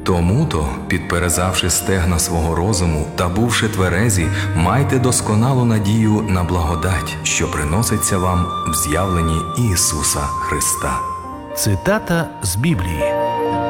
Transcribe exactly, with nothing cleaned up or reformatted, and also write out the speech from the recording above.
Тому-то, підперезавши стегна свого розуму та бувши тверезі, майте досконалу надію на благодать, що приноситься вам в з'явленні Ісуса Христа. Цитата з Біблії.